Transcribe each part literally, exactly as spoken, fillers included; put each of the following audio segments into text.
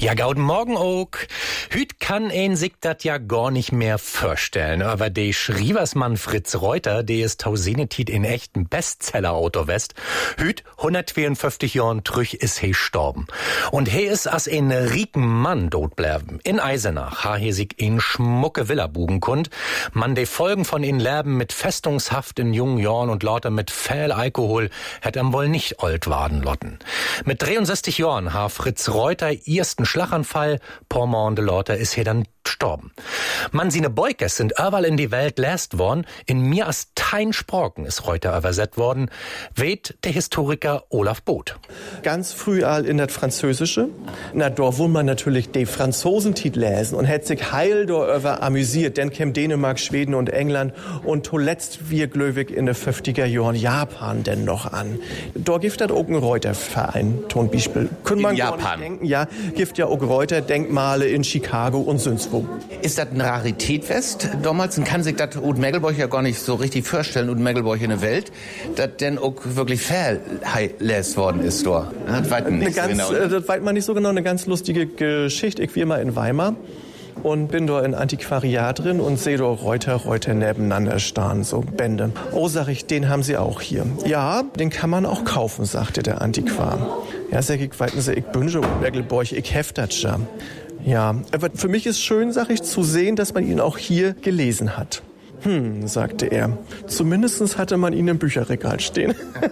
Ja, gauden Morgen auch. Hüt kann ein sich dat ja gar nicht mehr vorstellen. Aber de Schrieversmann Fritz Reuter, de ist tausenetit in echten Bestseller-Autor west. Hüt, hundertzweiundfünfzig Jahren trüch is he storben. Und he is as ein rieken Mann dort bleiben. In Eisenach ha he sich in schmucke Villa bugen kund. Man de Folgen von in Leben mit Festungshaft in jungen Jahren und lauter mit viel Alkohol hätt am wohl nicht old waden lotten. Mit dreiundsechzig Jahren ha Fritz Reuter ersten Schlaganfall, paar de lauter is he dann gestorben. Man sine Beukes sind überall in die Welt läst worden, in mir as tein Sproken ist Reuter übersetzt worden, weht der Historiker Olaf Both. Ganz früh all in das Französische, na dort wo man natürlich die Franzosentit lesen und hätt sich heil darüber amüsiert, denn käm Dänemark, Schweden und England und zuletzt wir glöwig in de fünfziger Jahren Japan denn noch an. Dort gibt das auch ein Reuter-Verein, zum Beispiel. Können man gar nicht denken, ja, gibt ja auch Reuter-Denkmale in Chicago und sonst wo. Ist das eine Rarität west? Damals kann sich das Ud Megelborch ja gar nicht so richtig vorstellen, Ud Megelborch in der Welt, dass denn auch wirklich verlässt worden ist dort. Das weiß man nicht so genau. Äh, das weiß man nicht so genau. Eine ganz lustige Geschichte. Ich war mal in Weimar und bin dort in Antiquariat drin und sehe dort Reuter, Reuter nebeneinander starren, so Bände. Oh, sag ich, den haben sie auch hier. Ja, den kann man auch kaufen, sagte der Antiquar. Ja, sag ich, weiten Sie, ich bünsche Ud Megelborch, ich heft das ja. Ja, aber für mich ist schön, sag ich, zu sehen, dass man ihn auch hier gelesen hat. Hm, sagte er. Zumindest hatte man ihn im Bücherregal stehen.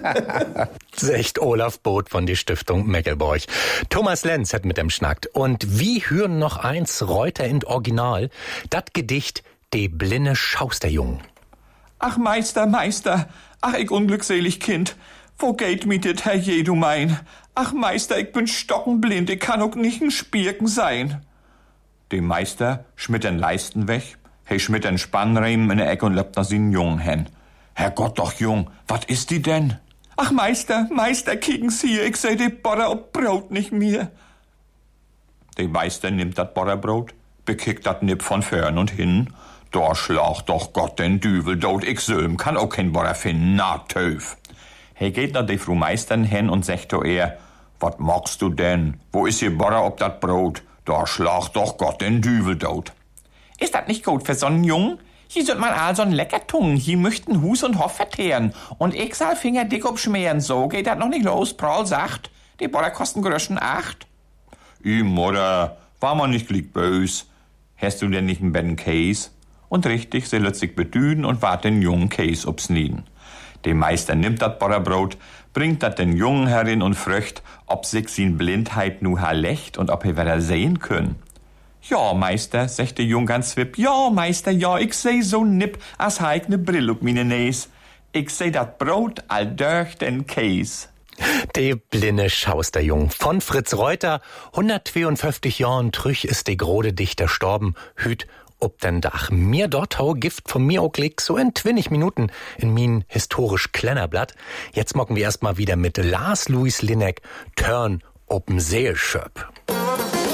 Echt Olaf Both von die Stiftung Megelborch. Thomas Lenz hat mit dem schnackt. Und wie hören noch eins Reuter in Original, dat Gedicht De blinde Schausterjung. Ach Meister, Meister, ach ich unglückselig Kind, wo geht mi dit, Herr je, du mein? Ach Meister, ich bin stockenblind, ich kann auch nicht ein Spirken sein. Dem Meister schmidt den Leisten weg, he schmidt den Spannriemen in der Ecke und löppt nach seinen Jungen hin. Herrgott doch, Jung, wat ist die denn? Ach Meister, Meister, kiegen's hier, ich seh die Butter ob Brot nicht mehr. Der Meister nimmt dat Butterbrot, bekickt dat Nipp von fern und hin. Da schlauch doch Gott den Düvel dort, ich söhm, kann auch kein Butter finden, na töf. He geht nach de Frau Meistern hin und sagt to er, wat magst du denn? Wo is hier Butter ob dat Brot? Da schlauch doch Gott den Düvel dort. Ist dat nicht gut für so'n Jungen? Hier sollt man all so'n Leckertungen, hier möchten Hus und Hoff verteeren. Und ich sal Finger dick obschmieren, so geht dat noch nicht los. Paul sagt, die Butter kosten Gröschen acht. I Mutter, war man nicht glick bös. Hast du denn nicht einen betten Käse? Und richtig, sie lässt sich bedüden und wart den jungen Käse ob's Nieden. Der Meister nimmt dat Butterbrot, bringt dat den Jungen herin und fröcht, ob sich sin Blindheit nu herlecht und ob er wieder sehen können. Ja, Meister, sagt der Jung ganz zwipp, ja, Meister, ja, ich seh so nipp, as heik ne Brill ob mine Näs. Ich seh dat Brot all durch den Käse. De blinde Schausterjung von Fritz Reuter, hundertzweiundfünfzig Jahren trüch ist de grode Dichter storben, hüt ob denn Dach. Mir dort hau Gift von mir auch liegt so in zwanzig Minuten in min historisch Klennerblatt. Jetzt mocken wir erstmal wieder mit Lars Louis Linneck, Turn ob'n Seelschöp.